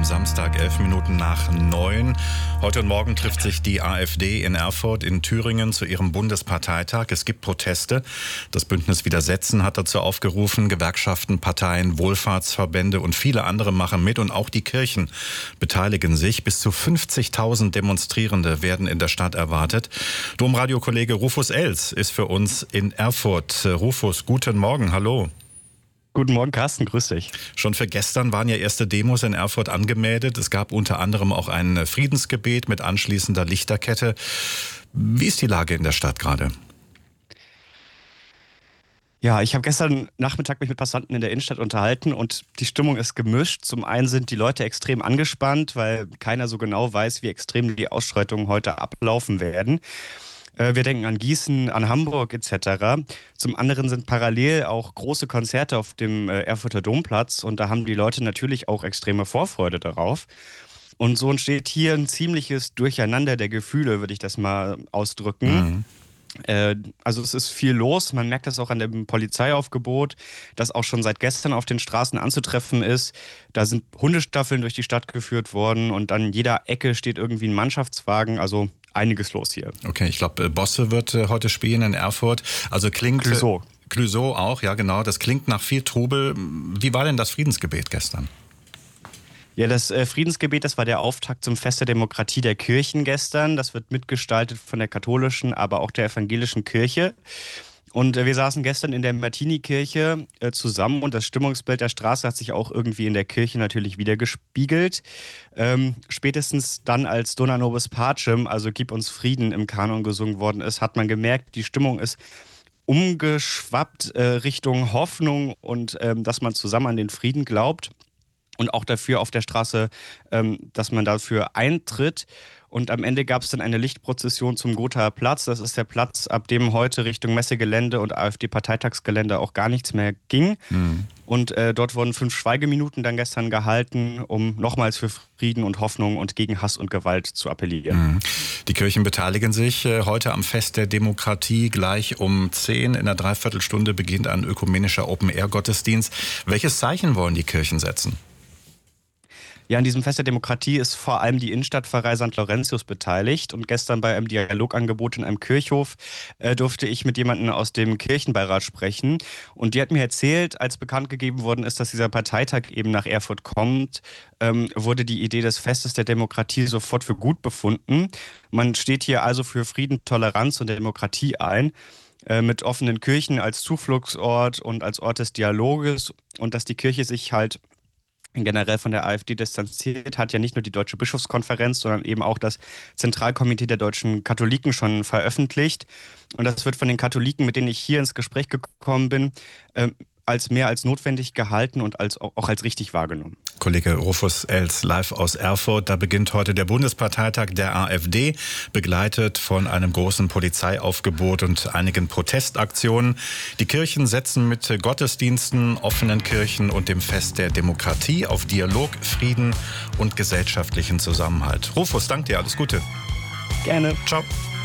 am Samstag, 9:11. Heute und morgen trifft sich die AfD in Erfurt in Thüringen zu ihrem Bundesparteitag. Es gibt Proteste. Das Bündnis Widersetzen hat dazu aufgerufen. Gewerkschaften, Parteien, Wohlfahrtsverbände und viele andere machen mit. Und auch die Kirchen beteiligen sich. Bis zu 50.000 Demonstrierende werden in der Stadt erwartet. Domradio-Kollege Rufus Els ist für uns in Erfurt. Rufus, guten Morgen, hallo. Guten Morgen, Carsten, grüß dich. Schon für gestern waren ja erste Demos in Erfurt angemeldet. Es gab unter anderem auch ein Friedensgebet mit anschließender Lichterkette. Wie ist die Lage in der Stadt gerade? Ja, ich habe gestern Nachmittag mich mit Passanten in der Innenstadt unterhalten und die Stimmung ist gemischt. Zum einen sind die Leute extrem angespannt, weil keiner so genau weiß, wie extrem die Ausschreitungen heute ablaufen werden. Wir denken an Gießen, an Hamburg etc. Zum anderen sind parallel auch große Konzerte auf dem Erfurter Domplatz und da haben die Leute natürlich auch extreme Vorfreude darauf. Und so entsteht hier ein ziemliches Durcheinander der Gefühle, würde ich das mal ausdrücken. Also es ist viel los, man merkt das auch an dem Polizeiaufgebot, das auch schon seit gestern auf den Straßen anzutreffen ist. Da sind Hundestaffeln durch die Stadt geführt worden und an jeder Ecke steht irgendwie ein Mannschaftswagen, also einiges los hier. Okay, ich glaube, Bosse wird heute spielen in Erfurt. Also klingt... Clouseau auch, ja genau, das klingt nach viel Trubel. Wie war denn das Friedensgebet gestern? Ja, das Friedensgebet, das war der Auftakt zum Fest der Demokratie der Kirchen gestern. Das wird mitgestaltet von der katholischen, aber auch der evangelischen Kirche. Und wir saßen gestern in der Martini-Kirche zusammen und das Stimmungsbild der Straße hat sich auch irgendwie in der Kirche natürlich wiedergespiegelt. Spätestens dann, als Dona Nobis Pacem, also Gib uns Frieden, im Kanon gesungen worden ist, hat man gemerkt, die Stimmung ist umgeschwappt Richtung Hoffnung und dass man zusammen an den Frieden glaubt. Und auch dafür auf der Straße, dass man dafür eintritt. Und am Ende gab es dann eine Lichtprozession zum Gothaer Platz. Das ist der Platz, ab dem heute Richtung Messegelände und AfD-Parteitagsgelände auch gar nichts mehr ging. Und dort wurden 5 Schweigeminuten dann gestern gehalten, um nochmals für Frieden und Hoffnung und gegen Hass und Gewalt zu appellieren. Die Kirchen beteiligen sich heute am Fest der Demokratie. Gleich um 10 in einer Dreiviertelstunde beginnt ein ökumenischer Open-Air-Gottesdienst. Welches Zeichen wollen die Kirchen setzen? Ja, an diesem Fest der Demokratie ist vor allem die Innenstadtpfarrei St. Laurentius beteiligt. Und gestern bei einem Dialogangebot in einem Kirchhof durfte ich mit jemandem aus dem Kirchenbeirat sprechen. Und die hat mir erzählt, als bekannt gegeben worden ist, dass dieser Parteitag eben nach Erfurt kommt, wurde die Idee des Festes der Demokratie sofort für gut befunden. Man steht hier also für Frieden, Toleranz und Demokratie ein. Mit offenen Kirchen als Zufluchtsort und als Ort des Dialoges. Und dass die Kirche sich halt generell von der AfD distanziert, hat ja nicht nur die Deutsche Bischofskonferenz, sondern eben auch das Zentralkomitee der deutschen Katholiken schon veröffentlicht. Und das wird von den Katholiken, mit denen ich hier ins Gespräch gekommen bin, als mehr als notwendig gehalten und auch als richtig wahrgenommen. Kollege Rufus Els live aus Erfurt. Da beginnt heute der Bundesparteitag der AfD, begleitet von einem großen Polizeiaufgebot und einigen Protestaktionen. Die Kirchen setzen mit Gottesdiensten, offenen Kirchen und dem Fest der Demokratie auf Dialog, Frieden und gesellschaftlichen Zusammenhalt. Rufus, danke dir, alles Gute. Gerne. Ciao.